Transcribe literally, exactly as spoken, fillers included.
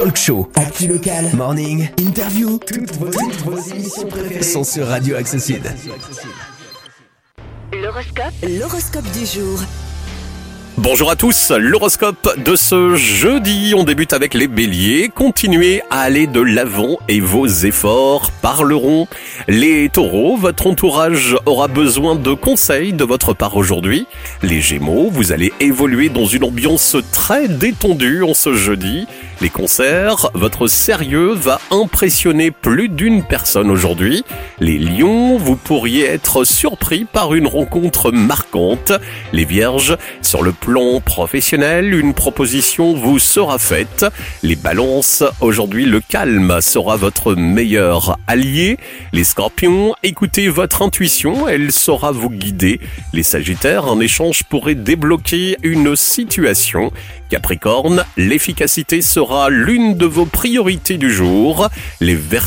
talk show, actu local, morning, interview, toutes vos, toutes vos émissions préférées sont sur Radio Accesside. L'horoscope, l'horoscope du jour. Bonjour à tous, l'horoscope de ce jeudi, on débute avec les béliers. Continuez à aller de l'avant et vos efforts parleront. Les taureaux, votre entourage aura besoin de conseils de votre part aujourd'hui. Les gémeaux, vous allez évoluer dans une ambiance très détendue en ce jeudi. Les cancers, votre sérieux va impressionner plus d'une personne aujourd'hui. Les lions, vous pourriez être surpris par une rencontre marquante. Les vierges, sur le plan professionnel, une proposition vous sera faite. Les balances, aujourd'hui le calme sera votre meilleur allié. Les scorpions, écoutez votre intuition, elle saura vous guider. Les sagittaires, un échange pourrait débloquer une situation. Capricorne, l'efficacité sera l'une de vos priorités du jour. Les